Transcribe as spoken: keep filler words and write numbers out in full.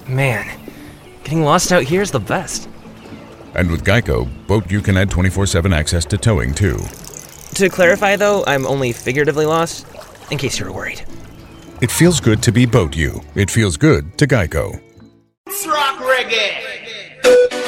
Man, getting lost out here is the best. And with Geico, Boat U can add twenty-four seven access to towing, too. To clarify, though, I'm only figuratively lost, in case you were worried. It feels good to be Boat U. It feels good to Geico. Rock reggae!